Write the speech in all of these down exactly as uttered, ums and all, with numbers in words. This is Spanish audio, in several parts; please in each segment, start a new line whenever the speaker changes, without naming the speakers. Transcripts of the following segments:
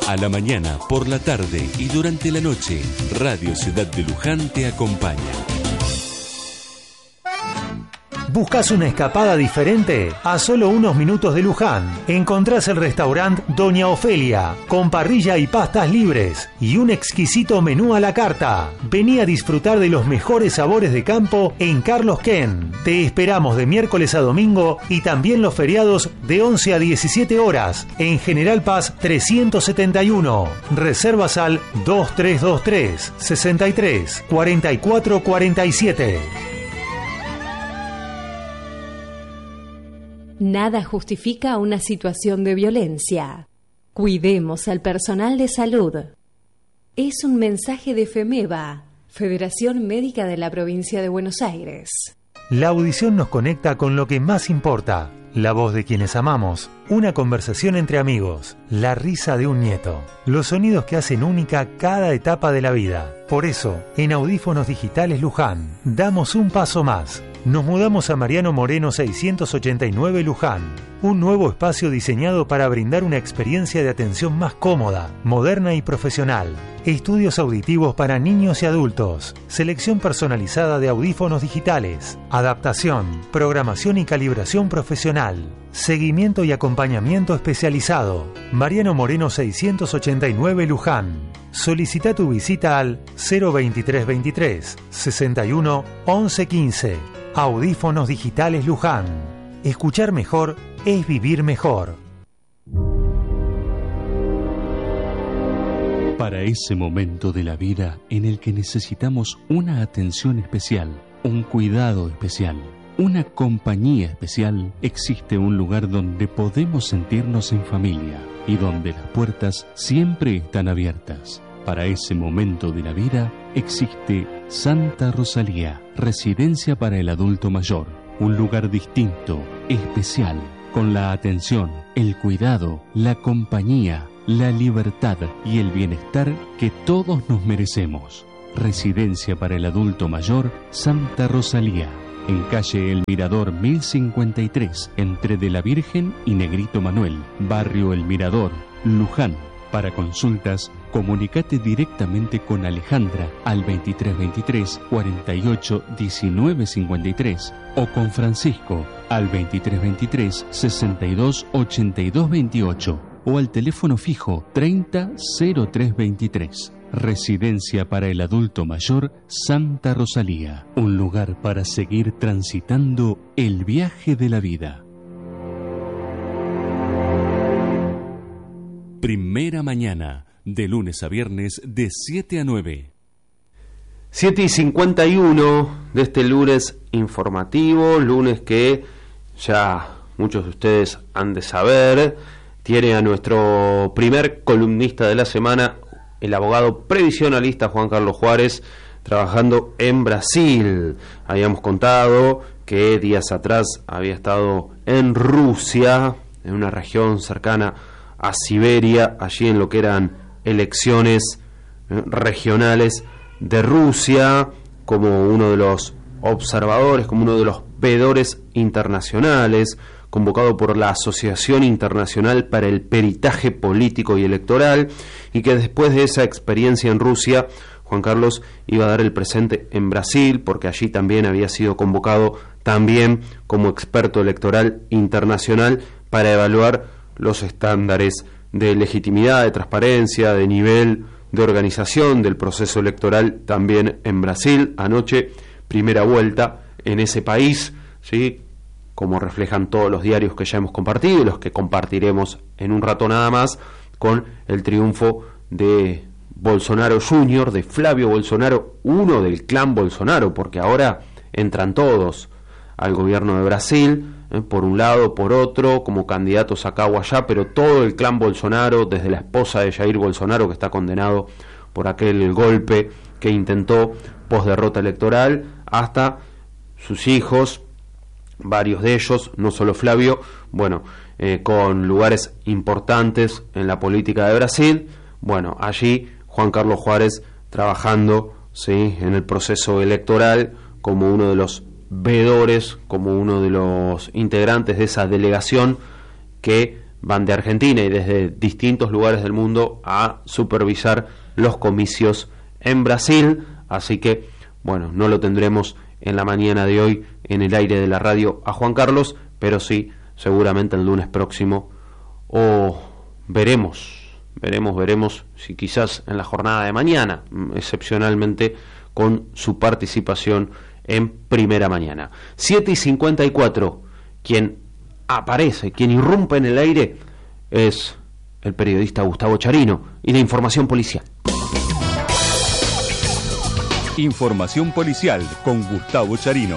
A la mañana, por la tarde y durante la noche, Radio Ciudad de Luján te acompaña.
¿Buscas una escapada diferente? A solo unos minutos de Luján, encontrás el restaurante Doña Ofelia, con parrilla y pastas libres y un exquisito menú a la carta. Vení a disfrutar de los mejores sabores de campo en Carlos Ken. Te esperamos de miércoles a domingo y también los feriados de once a diecisiete horas en General Paz trescientos setenta y uno. Reservas al dos tres dos tres, sesenta y tres, cuarenta y cuatro cuarenta y siete.
Nada justifica una situación de violencia. Cuidemos al personal de salud. Es un mensaje de FEMEVA, Federación Médica de la Provincia de Buenos Aires.
La audición nos conecta con lo que más importa, la voz de quienes amamos, una conversación entre amigos, la risa de un nieto, los sonidos que hacen única cada etapa de la vida. Por eso, en Audífonos Digitales Luján, damos un paso más. Nos mudamos a Mariano Moreno seiscientos ochenta y nueve Luján, un nuevo espacio diseñado para brindar una experiencia de atención más cómoda, moderna y profesional. Estudios auditivos para niños y adultos, selección personalizada de audífonos digitales, adaptación, programación y calibración profesional, seguimiento y acompañamiento especializado. Mariano Moreno seiscientos ochenta y nueve Luján. Solicita tu visita al cero veintitrés veintitrés, sesenta y uno, once quince. Audífonos Digitales Luján. Escuchar mejor es vivir mejor.
Para ese momento de la vida en el que necesitamos una atención especial, un cuidado especial, una compañía especial, existe un lugar donde podemos sentirnos en familia y donde las puertas siempre están abiertas. Para ese momento de la vida existe Santa Rosalía, residencia para el adulto mayor, un lugar distinto, especial, con la atención, el cuidado, la compañía, la libertad y el bienestar que todos nos merecemos. Residencia para el adulto mayor, Santa Rosalía, en calle El Mirador mil cincuenta y tres, entre De la Virgen y Negrito Manuel, barrio El Mirador, Luján. Para consultas, comunicate directamente con Alejandra al veintitrés veintitrés, cuarenta y ocho, diecinueve cincuenta y tres o con Francisco al veintitrés veintitrés, sesenta y dos, ochenta y dos veintiocho o al teléfono fijo treinta, cero tres veintitrés. Residencia para el adulto mayor Santa Rosalía, un lugar para seguir transitando el viaje de la vida. Primera mañana, de lunes a viernes, de siete a nueve.
siete y cincuenta y uno de este lunes informativo, lunes que ya muchos de ustedes han de saber, tiene a nuestro primer columnista de la semana, el abogado previsionalista Juan Carlos Juárez, trabajando en Brasil. Habíamos contado que días atrás había estado en Rusia, en una región cercana a Siberia, allí en lo que eran elecciones eh, regionales de Rusia, como uno de los observadores, como uno de los veedores internacionales, convocado por la Asociación Internacional para el Peritaje Político y Electoral, y que después de esa experiencia en Rusia, Juan Carlos iba a dar el presente en Brasil, porque allí también había sido convocado también como experto electoral internacional para evaluar los estándares de legitimidad, de transparencia, de nivel de organización del proceso electoral también en Brasil. Anoche, primera vuelta en ese país, ¿sí?, como reflejan todos los diarios que ya hemos compartido y los que compartiremos en un rato nada más, con el triunfo de Bolsonaro junior, de Flavio Bolsonaro, uno del clan Bolsonaro, porque ahora entran todos al gobierno de Brasil, eh, por un lado, por otro, como candidatos acá o allá, pero todo el clan Bolsonaro, desde la esposa de Jair Bolsonaro, que está condenado por aquel golpe que intentó pos derrota electoral, hasta sus hijos, varios de ellos, no solo Flavio, bueno, eh, con lugares importantes en la política de Brasil. Bueno, allí Juan Carlos Juárez trabajando, ¿sí?, en el proceso electoral como uno de los veedores, como uno de los integrantes de esa delegación que van de Argentina y desde distintos lugares del mundo a supervisar los comicios en Brasil, así que bueno, no lo tendremos en la mañana de hoy en el aire de la radio a Juan Carlos, pero sí seguramente el lunes próximo, o veremos veremos veremos si quizás en la jornada de mañana, excepcionalmente con su participación en Primera Mañana. Siete y cincuenta y cuatro, quien aparece, quien irrumpe en el aire es el periodista Gustavo Charino y de Información Policial.
Información Policial con Gustavo Charino.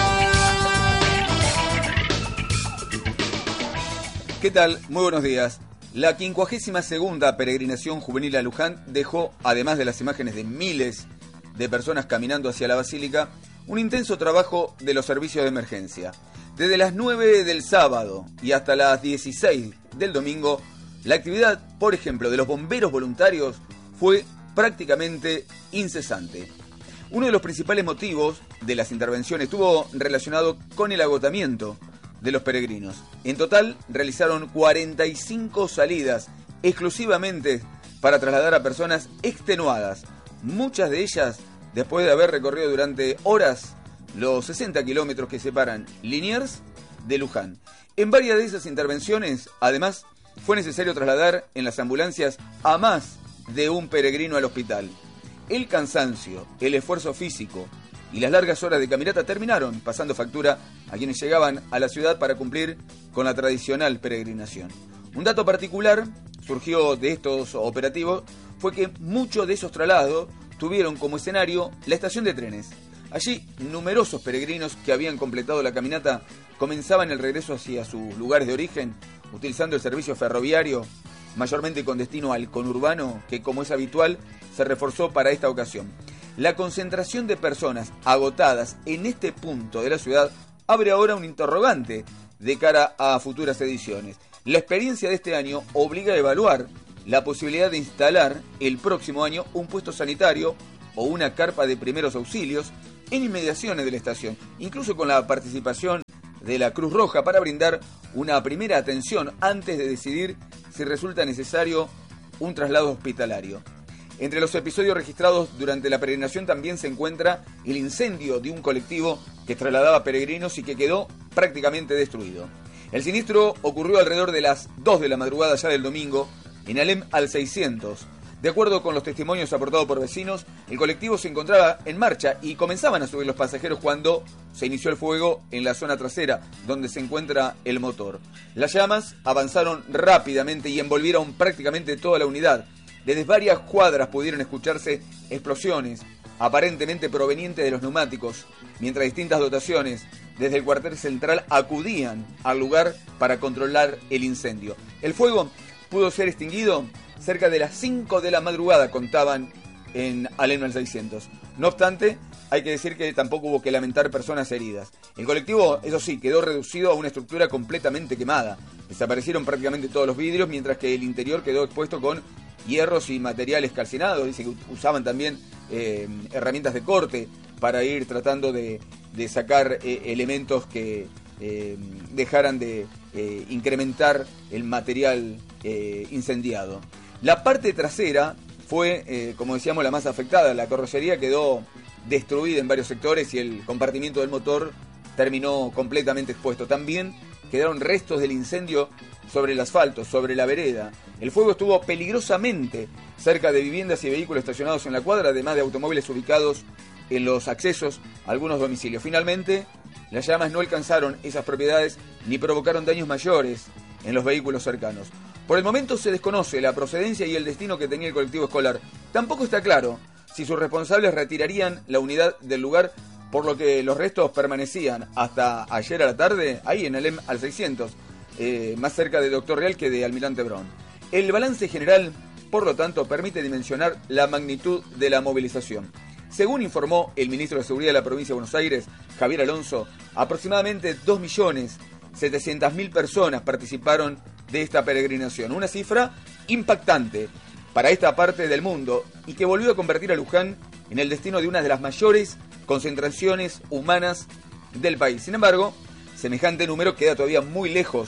¿Qué tal? Muy buenos días. La quincuagésima segunda peregrinación juvenil a Luján dejó, además de las imágenes de miles de personas caminando hacia la Basílica, un intenso trabajo de los servicios de emergencia. Desde las nueve del sábado y hasta las dieciséis del domingo, la actividad, por ejemplo, de los bomberos voluntarios fue prácticamente incesante. Uno de los principales motivos de las intervenciones estuvo relacionado con el agotamiento de los peregrinos. En total realizaron cuarenta y cinco salidas exclusivamente para trasladar a personas extenuadas, muchas de ellas después de haber recorrido durante horas los sesenta kilómetros que separan Liniers de Luján. En varias de esas intervenciones, además, fue necesario trasladar en las ambulancias a más de un peregrino al hospital. El cansancio, el esfuerzo físico y las largas horas de caminata terminaron pasando factura a quienes llegaban a la ciudad para cumplir con la tradicional peregrinación. Un dato particular surgió de estos operativos fue que muchos de esos traslados tuvieron como escenario la estación de trenes. Allí, numerosos peregrinos que habían completado la caminata comenzaban el regreso hacia sus lugares de origen, utilizando el servicio ferroviario, mayormente con destino al conurbano, que como es habitual, se reforzó para esta ocasión. La concentración de personas agotadas en este punto de la ciudad abre ahora un interrogante de cara a futuras ediciones. La experiencia de este año obliga a evaluar la posibilidad de instalar el próximo año un puesto sanitario o una carpa de primeros auxilios en inmediaciones de la estación, incluso con la participación de la Cruz Roja para brindar una primera atención antes de decidir si resulta necesario un traslado hospitalario. Entre los episodios registrados durante la peregrinación también se encuentra el incendio de un colectivo que trasladaba peregrinos y que quedó prácticamente destruido. El siniestro ocurrió alrededor de las dos de la madrugada ya del domingo en Alem al seiscientos. De acuerdo con los testimonios aportados por vecinos, el colectivo se encontraba en marcha y comenzaban a subir los pasajeros cuando se inició el fuego en la zona trasera, donde se encuentra el motor. Las llamas avanzaron rápidamente y envolvieron prácticamente toda la unidad. Desde varias cuadras pudieron escucharse explosiones, aparentemente provenientes de los neumáticos, mientras distintas dotaciones desde el cuartel central acudían al lugar para controlar el incendio. El fuego pudo ser extinguido cerca de las cinco de la madrugada, contaban en Alem al seiscientos. No obstante, hay que decir que tampoco hubo que lamentar personas heridas. El colectivo, eso sí, quedó reducido a una estructura completamente quemada. Desaparecieron prácticamente todos los vidrios, mientras que el interior quedó expuesto con hierros y materiales calcinados. Dice que usaban también eh, herramientas de corte para ir tratando de, de sacar eh, elementos que eh, dejaran de eh, incrementar el material eh, incendiado. La parte trasera fue, eh, como decíamos, la más afectada. La carrocería quedó destruida en varios sectores y el compartimiento del motor terminó completamente expuesto. También quedaron restos del incendio sobre el asfalto, sobre la vereda. El fuego estuvo peligrosamente cerca de viviendas y vehículos estacionados en la cuadra, además de automóviles ubicados en los accesos a algunos domicilios. Finalmente, las llamas no alcanzaron esas propiedades ni provocaron daños mayores en los vehículos cercanos. Por el momento se desconoce la procedencia y el destino que tenía el colectivo escolar. Tampoco está claro si sus responsables retirarían la unidad del lugar, por lo que los restos permanecían hasta ayer a la tarde ahí en Alem al seiscientos, eh, más cerca de Doctor Real que de Almirante Brown. El balance general, por lo tanto, permite dimensionar la magnitud de la movilización. Según informó el ministro de Seguridad de la provincia de Buenos Aires, Javier Alonso, aproximadamente dos millones setecientas mil personas participaron de esta peregrinación. Una cifra impactante para esta parte del mundo y que volvió a convertir a Luján en el destino de una de las mayores concentraciones humanas del país. Sin embargo, semejante número queda todavía muy lejos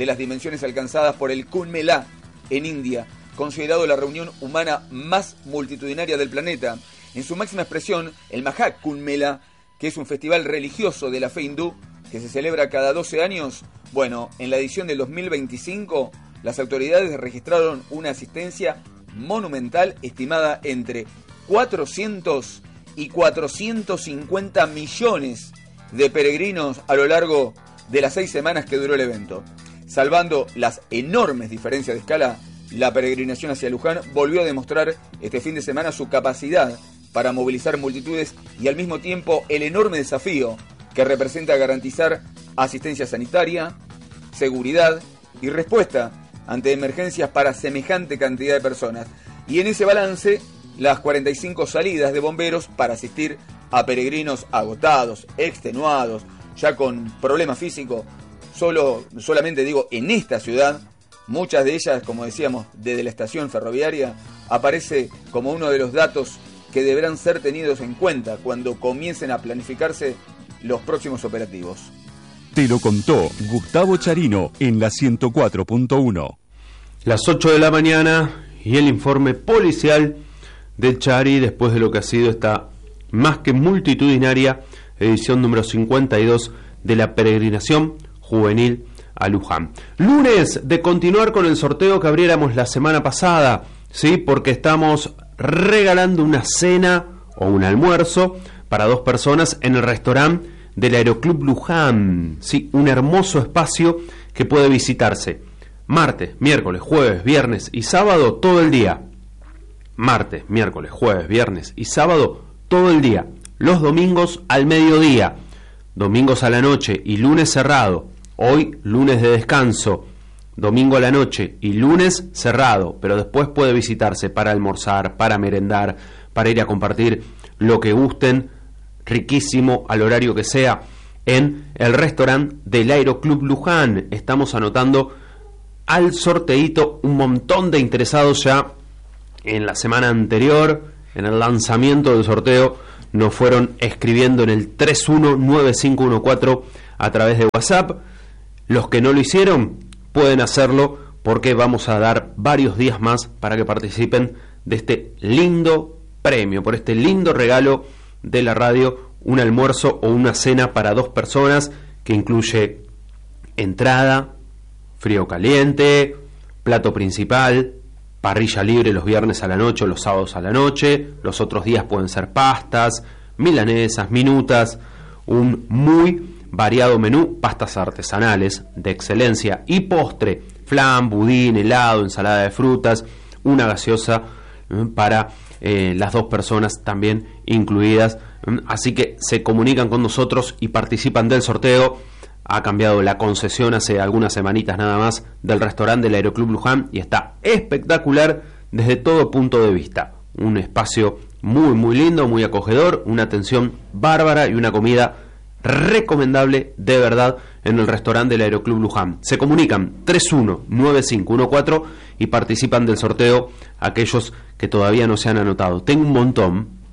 de las dimensiones alcanzadas por el Kumbh Mela en India, considerado la reunión humana más multitudinaria del planeta. En su máxima expresión, el Maha Kumbh Mela, que es un festival religioso de la fe hindú que se celebra cada doce años, bueno, en la edición del dos mil veinticinco, las autoridades registraron una asistencia monumental estimada entre cuatrocientos y cuatrocientos cincuenta millones de peregrinos a lo largo de las seis semanas que duró el evento. Salvando las enormes diferencias de escala, la peregrinación hacia Luján volvió a demostrar este fin de semana su capacidad para movilizar multitudes y al mismo tiempo el enorme desafío que representa garantizar asistencia sanitaria, seguridad y respuesta ante emergencias para semejante cantidad de personas. Y en ese balance, las cuarenta y cinco salidas de bomberos para asistir a peregrinos agotados, extenuados, ya con problemas físicos, solo, solamente digo, en esta ciudad, muchas de ellas, como decíamos, desde la estación ferroviaria, aparece como uno de los datos que deberán ser tenidos en cuenta cuando comiencen a planificarse los próximos operativos.
Te lo contó Gustavo Charino en la ciento cuatro punto uno.
Las ocho de la mañana y el informe policial del Chari después de lo que ha sido esta más que multitudinaria edición número cincuenta y dos de la peregrinación juvenil a Luján. Lunes de continuar con el sorteo que abriéramos la semana pasada, ¿sí? Porque estamos regalando una cena o un almuerzo para dos personas en el restaurante del Aeroclub Luján, ¿sí? Un hermoso espacio que puede visitarse martes, miércoles, jueves, viernes y sábado todo el día. Martes, miércoles, jueves, viernes y sábado todo el día. Los domingos al mediodía, domingos a la noche y lunes cerrado. Hoy lunes de descanso, domingo a la noche y lunes cerrado, pero después puede visitarse para almorzar, para merendar, para ir a compartir lo que gusten, riquísimo al horario que sea, en el restaurante del Aeroclub Luján. Estamos anotando al sorteíto un montón de interesados ya en la semana anterior, en el lanzamiento del sorteo, nos fueron escribiendo en el tres uno nueve cinco uno cuatro a través de WhatsApp. Los que no lo hicieron pueden hacerlo porque vamos a dar varios días más para que participen de este lindo premio, por este lindo regalo de la radio, un almuerzo o una cena para dos personas que incluye entrada, frío caliente, plato principal, parrilla libre los viernes a la noche o los sábados a la noche, los otros días pueden ser pastas, milanesas, minutas, un muy variado menú, pastas artesanales de excelencia y postre, flan, budín, helado, ensalada de frutas, una gaseosa para eh, las dos personas también incluidas. Así que se comunican con nosotros y participan del sorteo. Ha cambiado la concesión hace algunas semanitas nada más del restaurante del Aeroclub Luján y está espectacular desde todo punto de vista. Un espacio muy muy lindo, muy acogedor, una atención bárbara y una comida recomendable de verdad en el restaurante del Aeroclub Luján. Se comunican tres uno nueve cinco uno cuatro y participan del sorteo aquellos que todavía no se han anotado. Tengo un montón.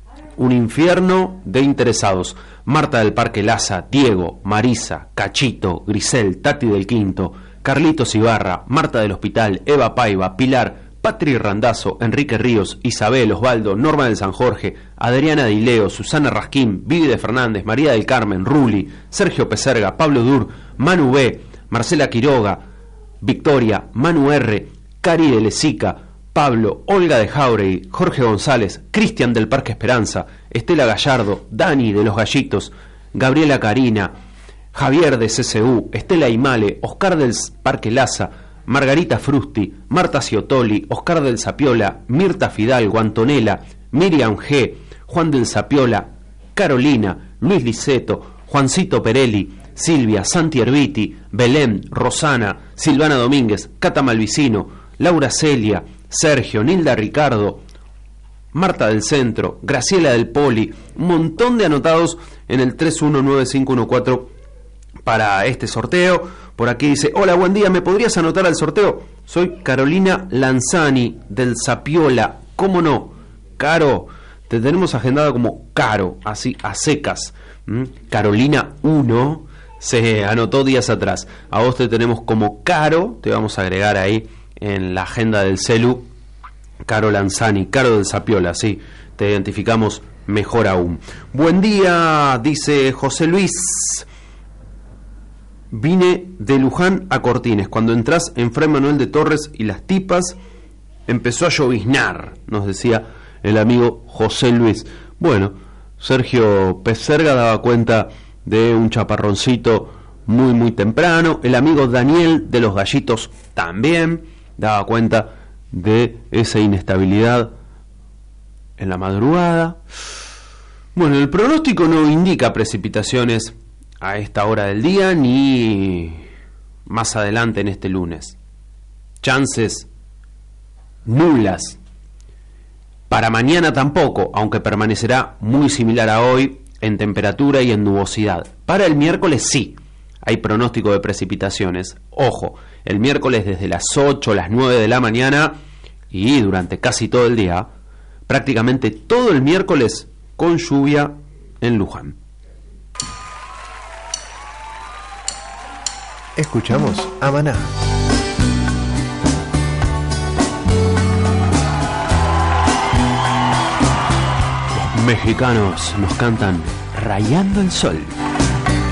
Un infierno de interesados. Marta del Parque Laza, Diego, Marisa, Cachito, Grisel, Tati del Quinto, Carlitos Ibarra, Marta del Hospital, Eva Paiva, Pilar, Patri Randazzo, Enrique Ríos, Isabel, Osvaldo, Norma del San Jorge, Adriana Dileo, Susana Rasquín, Vivi de Fernández, María del Carmen, Ruli, Sergio Peserga, Pablo Dur, Manu B, Marcela Quiroga, Victoria, Manu R, Cari de Lezica, Pablo, Olga de Jauregui, Jorge González, Cristian del Parque Esperanza, Estela Gallardo, Dani de Los Gallitos, Gabriela Karina, Javier de C C U, Estela Imale, Oscar del Parque Laza, Margarita Frusti, Marta Ciotoli, Oscar del Sapiola, Mirta Fidalgo, Antonella, Miriam G, Juan del Sapiola, Carolina, Luis Liceto, Juancito Perelli, Silvia, Santi Erviti, Belén, Rosana, Silvana Domínguez, Cata Malvicino, Laura Celia, Sergio, Nilda Ricardo, Marta del Centro, Graciela del Poli, un montón de anotados en el tres uno nueve cinco uno cuatro para este sorteo. Por aquí dice: hola, buen día, ¿me podrías anotar al sorteo? Soy Carolina Lanzani del Sapiola. ¿Cómo no? Caro, te tenemos agendada como Caro, así a secas. ¿Mm? Carolina uno se anotó días atrás. A vos te tenemos como Caro, te vamos a agregar ahí en la agenda del celu, Caro Lanzani, Caro del Zapiola, sí, te identificamos mejor aún. Buen día, dice José Luis. Vine de Luján a Cortines. Cuando entras en Fray Manuel de Torres y Las Tipas, empezó a lloviznar, nos decía el amigo José Luis. Bueno, Sergio Pecerga daba cuenta de un chaparroncito muy muy temprano. El amigo Daniel de los Gallitos también daba cuenta de esa inestabilidad en la madrugada. Bueno, el pronóstico no indica precipitaciones a esta hora del día ni más adelante en este lunes. Chances nulas. Para mañana tampoco, aunque permanecerá muy similar a hoy en temperatura y en nubosidad. Para el miércoles sí, hay pronóstico de precipitaciones. Ojo, el miércoles desde las ocho, las nueve de la mañana y durante casi todo el día, prácticamente todo el miércoles con lluvia en Luján.
Escuchamos a Maná.
Los mexicanos nos cantan Rayando el Sol.